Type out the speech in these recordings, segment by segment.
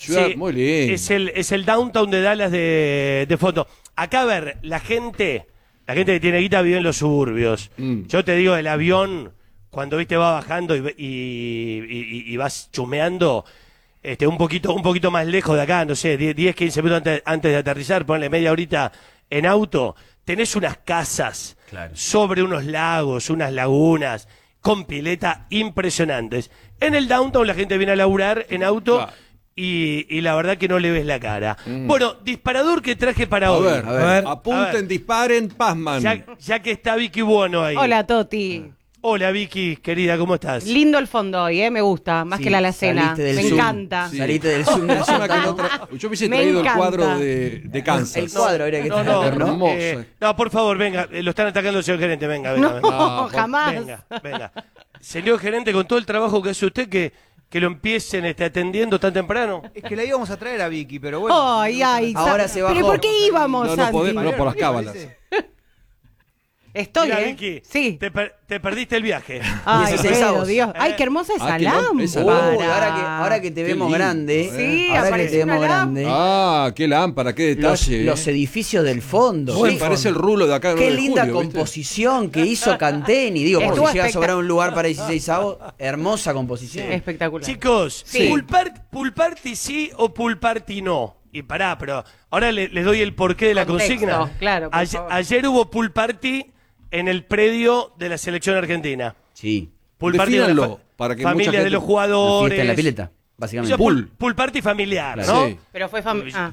ciudad muy linda. Es el downtown de Dallas de fondo. Acá, a ver, la gente que tiene guita vive en los suburbios. Yo te digo, el avión, cuando va bajando y vas chumeando, un poquito más lejos de acá, no sé, 10, 15 minutos antes de aterrizar, ponle media horita en auto, tenés unas casas sobre unos lagos, unas lagunas, con pileta impresionantes. En el downtown la gente viene a laburar en auto y la verdad que no le ves la cara. Bueno, disparador que traje para hoy. A ver. Apunten, disparen, pasman. Ya que está Vicky Buono ahí. Hola, Toti. Hola, Vicky, querida, ¿cómo estás? Lindo el fondo hoy, me gusta, más que la alacena. Me encanta. Saliste del Zoom. Yo hubiese traído el cuadro de Kansas. El cuadro habría que traer, hermoso. No, por favor, venga, lo están atacando el señor gerente, venga. No, jamás. Venga. Señor gerente, con todo el trabajo que hace usted, que lo empiecen atendiendo tan temprano. Es que la íbamos a traer a Vicky, pero bueno. Ay, ahora se bajó. ¿Pero por qué íbamos, Santi? No, por las cábalas. Estoy, Mirá, Vicky, sí. Te perdiste el viaje. Ay, 16 Pedro, avos. Dios. Ay, qué hermosa esa qué lámpara. Ahora que te vemos lindo. grande. Sí, ahora que aparece te vemos una grande. Qué lámpara, qué detalle. Los edificios del fondo. Sí, parece el rulo de acá. Qué linda composición que hizo Canteni. Digo, por Estuvo si llega a sobrar un lugar para 16 avos. Hermosa composición. Espectacular. Chicos, Sí. pool party sí o pool party no. Y pero ahora les doy el porqué de la Contexto, consigna. claro, por favor. Ayer hubo pool party en el predio de la selección argentina. Sí. Pool party de Defínanlo, para que familia mucha gente- de los Una jugadores. fiesta en la pileta, básicamente. Pool party familiar, Claro. ¿no? Sí. Pero fue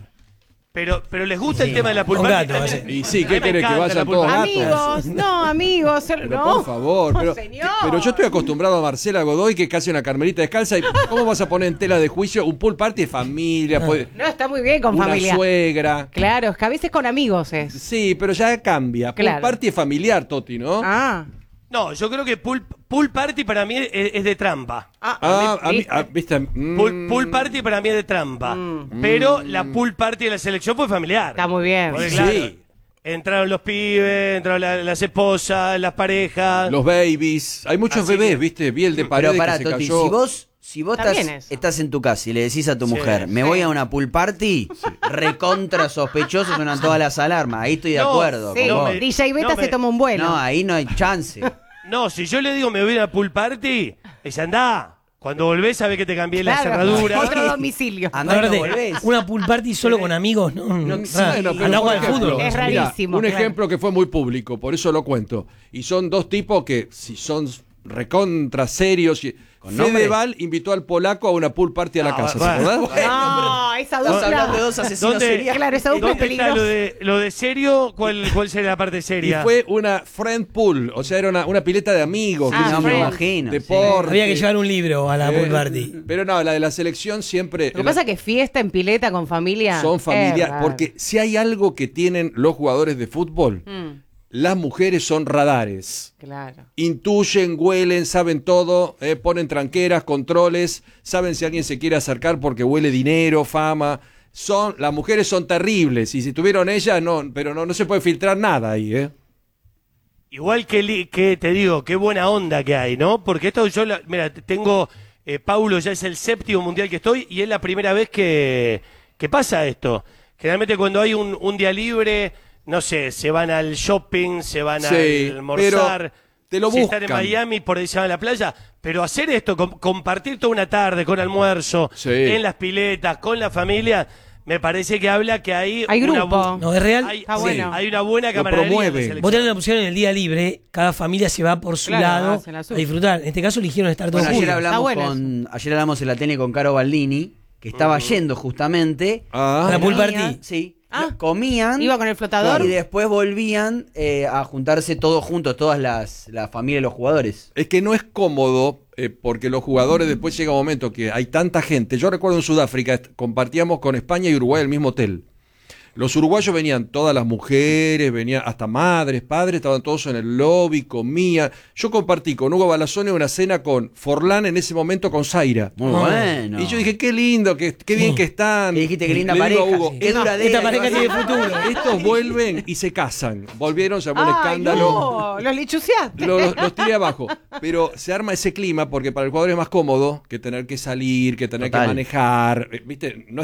Pero les gusta el tema de la pool con party. gato, Y sí, ¿qué A mí me querés que encanta vayan la pool todos party. gatos? Amigos, Pero no. por favor, señor. pero yo estoy acostumbrado a Marcela Godoy, que es casi una carmelita descalza. ¿Y cómo vas a poner en tela de juicio un pool party de familia? No, está muy bien con una familia. suegra. Claro, es que a veces con amigos es. Sí, pero ya cambia. Claro. Pool party es familiar, Toti, ¿no? No, yo creo que pool party para mí es de trampa. ¿Viste? Pool party para mí es de trampa. Pero la pool party de la selección fue familiar. Está muy bien. Porque, Sí. claro, entraron los pibes, entraron las esposas, las parejas. Los babies. Hay muchos Así bebés, que- ¿viste? Vi el de Pero Paredes pará, que se Toti, cayó. si vos También es. estás en tu casa y le decís a tu mujer, me voy a una pool party, recontra sospechoso, suenan todas las alarmas. Ahí estoy de No, acuerdo. Sí, con vos. DJ Beta no se me- toma un vuelo. No, ahí no hay chance. No, si yo le digo me voy a una pool party, ella andá. Cuando volvés sabe que te cambié la Claro, cerradura. otro domicilio. Andá y no Aparte, volvés. una pool party solo con amigos, ¿no? No, Raro. sí, Bueno, pero Andá a por jugar al ejemplo, fútbol. Es mira, rarísimo, un claro. ejemplo que fue muy público, por eso lo cuento. Y son dos tipos que, si son recontra serios. Fedeval invitó al polaco a una pool party a la casa, ¿se acordás? No, esa Estamos hablando de dupla. dos asesinos ¿Dónde? seriales. Claro, esa dupla es ¿Dónde está peligrosa. lo de serio? ¿Cuál sería la parte Y seria? fue una friend pool, o sea, era una pileta de amigos. Ah, qué sé No me yo, imagino. deporte. Había que llevar un libro a la pool party. Pero no, la de la selección siempre Lo que pasa es que fiesta en pileta con familia. son es familiares. raro. Porque si hay algo que tienen los jugadores de fútbol, las mujeres son radares. Claro. Intuyen, huelen, saben todo, ponen tranqueras, controles, saben si alguien se quiere acercar porque huele dinero, fama. Las mujeres son terribles y si tuvieron ellas, pero no se puede filtrar nada ahí, ¿eh? Igual que te digo, qué buena onda que hay, ¿no? Porque esto mira, tengo, Paulo ya es el 7º mundial que estoy y es la primera vez que pasa esto. Generalmente cuando hay un día libre, no sé, se van al shopping, se van Sí, a almorzar, pero te lo si están en buscan. Miami, por ahí se van a la playa, pero hacer esto, compartir toda una tarde con almuerzo, Sí. en las piletas, con la familia, me parece que habla que hay grupo. No, es real. Está bueno. hay una buena Lo camaradería. promueve. en la selección. Vos tenés la opción en el día libre, cada familia se va por su Claro, lado hacen la a suya. disfrutar. En este caso eligieron estar todos Bueno, juntos. ayer hablamos en la tele con Caro Baldini, que estaba yendo justamente. Ah, La pool Comían, party. Sí. Ah. Comían. Iba con el flotador. Y después volvían a juntarse todos juntos, todas la familia de los jugadores. es que no es cómodo porque los jugadores después llega un momento que hay tanta gente. Yo recuerdo en Sudáfrica compartíamos con España y Uruguay el mismo hotel. Los uruguayos venían todas las mujeres, venían hasta madres, padres, estaban todos en el lobby, comían. Yo compartí con Hugo Balazone una cena con Forlán en ese momento con Zaira. Muy bueno. Y yo dije, qué lindo, qué bien que están. Y dijiste, qué linda Le digo a pareja. Hugo, Sí. Qué duradera. Esta pareja que va a tiene ser. futuro. estos vuelven y se casan. Volvieron, se armó un Ay, escándalo. no, los lichuciaste. Los tiré abajo. Pero se arma ese clima porque para el jugador es más cómodo que tener que salir, que tener Total. que manejar. ¿Viste? No